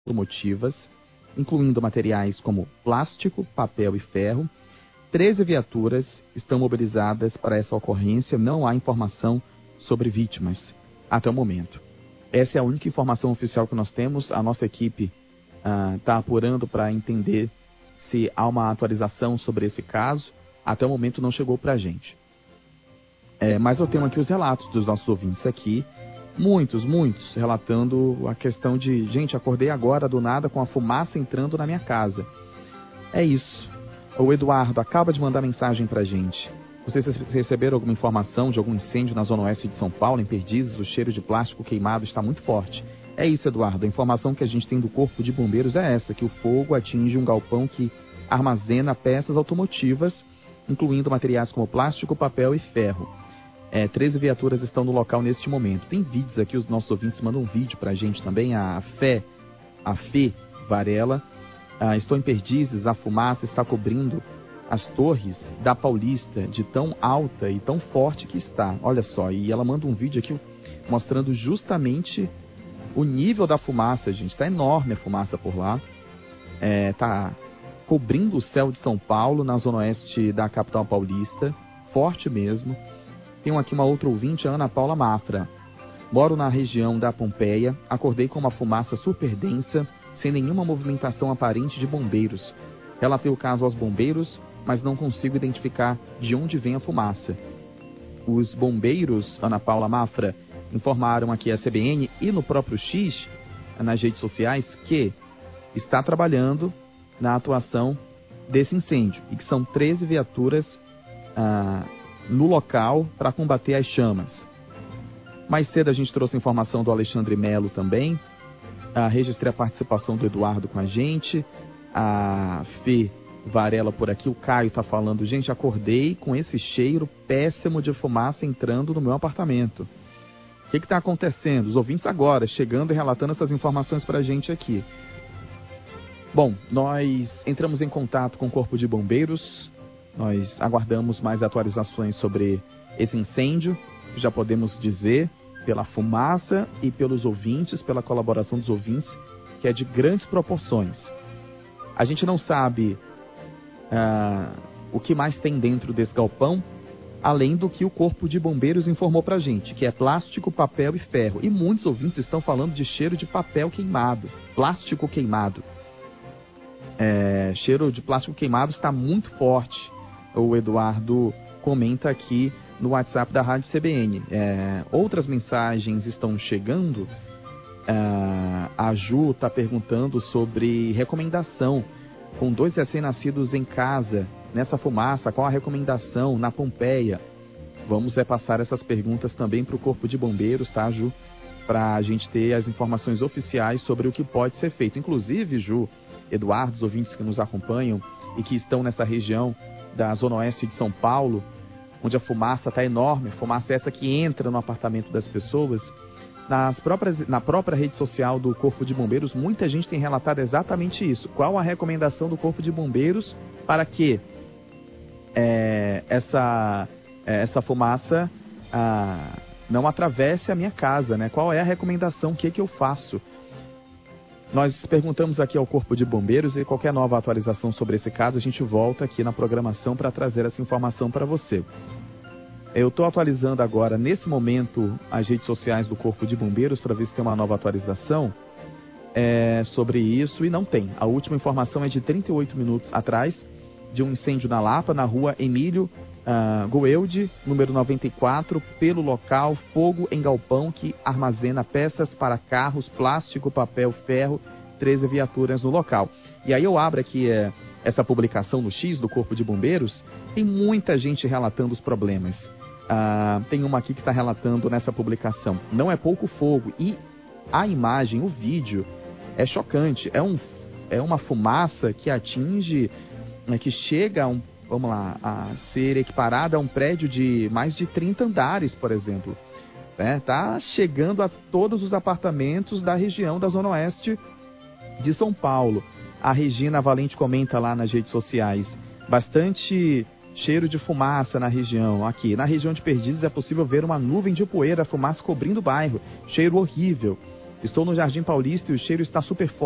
automotivas, incluindo materiais como plástico, papel e ferro. 13 viaturas estão mobilizadas para essa ocorrência. Não há informação sobre vítimas até o momento. Essa é a única informação oficial que nós temos. A nossa equipe está apurando para entender se há uma atualização sobre esse caso. Até o momento não chegou para a gente. Mas eu tenho aqui os relatos dos nossos ouvintes aqui. Muitos, relatando a questão de, gente, acordei agora do nada com a fumaça entrando na minha casa. É isso. O Eduardo acaba de mandar mensagem pra gente. Vocês receberam alguma informação de algum incêndio na zona oeste de São Paulo, em Perdizes? O cheiro de plástico queimado está muito forte. É isso, Eduardo. A informação que a gente tem do Corpo de Bombeiros é essa, que o fogo atinge um galpão que armazena peças automotivas, incluindo materiais como plástico, papel e ferro. 13 viaturas estão no local neste momento. Tem vídeos aqui, os nossos ouvintes mandam um vídeo pra gente também. A Fê Varela. Estou em Perdizes, a fumaça está cobrindo as torres da Paulista, de tão alta e tão forte que está. Olha só, e ela manda um vídeo aqui mostrando justamente o nível da fumaça, gente. Está enorme a fumaça por lá. Está cobrindo o céu de São Paulo, na zona oeste da capital paulista. Forte mesmo. Tem aqui uma outra ouvinte, a Ana Paula Mafra. Moro na região da Pompeia, acordei com uma fumaça super densa, sem nenhuma movimentação aparente de bombeiros. Relatei o caso aos bombeiros, mas não consigo identificar de onde vem a fumaça. Os bombeiros, Ana Paula Mafra, informaram aqui a CBN e no próprio X, nas redes sociais, que está trabalhando na atuação desse incêndio e que são 13 viaturas no local para combater as chamas. Mais cedo a gente trouxe informação do Alexandre Melo também. Registrei a participação do Eduardo com a gente. A Fê Varela por aqui. O Caio está falando, gente, acordei com esse cheiro péssimo de fumaça entrando no meu apartamento. O que está acontecendo? Os ouvintes agora chegando e relatando essas informações para a gente aqui. Bom, nós entramos em contato com o Corpo de Bombeiros. Nós aguardamos mais atualizações sobre esse incêndio. Já podemos dizer, pela fumaça e pelos ouvintes, pela colaboração dos ouvintes, que é de grandes proporções. A gente não sabe o que mais tem dentro desse galpão, além do que o Corpo de Bombeiros informou pra gente, que é plástico, papel e ferro. E muitos ouvintes estão falando de cheiro de papel queimado, plástico queimado. Cheiro de plástico queimado está muito forte. O Eduardo comenta aqui no WhatsApp da Rádio CBN. Outras mensagens estão chegando. A Ju está perguntando sobre recomendação. Com 2 recém-nascidos em casa, nessa fumaça, qual a recomendação na Pompeia? Vamos repassar essas perguntas também para o Corpo de Bombeiros, tá, Ju? Para a gente ter as informações oficiais sobre o que pode ser feito. Inclusive, Ju, Eduardo, os ouvintes que nos acompanham e que estão nessa região da zona oeste de São Paulo, onde a fumaça está enorme, a fumaça é essa que entra no apartamento das pessoas. Na própria rede social do Corpo de Bombeiros, muita gente tem relatado exatamente isso. Qual a recomendação do Corpo de Bombeiros para que essa fumaça não atravesse a minha casa, né? Qual é a recomendação? O que eu faço? Nós perguntamos aqui ao Corpo de Bombeiros e qualquer nova atualização sobre esse caso, a gente volta aqui na programação para trazer essa informação para você. Eu estou atualizando agora, nesse momento, as redes sociais do Corpo de Bombeiros para ver se tem uma nova atualização sobre isso, e não tem. A última informação é de 38 minutos atrás, de um incêndio na Lapa, na rua Emílio Goeldi, número 94, pelo local, fogo em galpão que armazena peças para carros, plástico, papel, ferro, 13 viaturas no local. E aí eu abro aqui essa publicação no X do Corpo de Bombeiros, tem muita gente relatando os problemas. Tem uma aqui que está relatando nessa publicação. Não é pouco fogo, e a imagem, o vídeo, é chocante. É uma fumaça que atinge, que chega a ser equiparada a um prédio de mais de 30 andares, por exemplo. Está chegando a todos os apartamentos da região da Zona Oeste de São Paulo. A Regina Valente comenta lá nas redes sociais. Bastante cheiro de fumaça na região. Aqui, na região de Perdizes, é possível ver uma nuvem de poeira, fumaça cobrindo o bairro. Cheiro horrível. Estou no Jardim Paulista e o cheiro está super forte.